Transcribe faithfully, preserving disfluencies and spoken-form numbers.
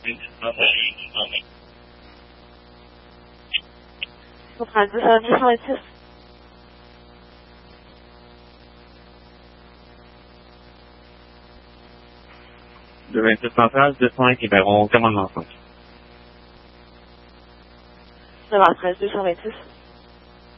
Centrale deux cent vingt-six. deux vingt-six centrale, deux cent un Quiberon, commandement cinq. neuf heures treize, deux cent vingt-six.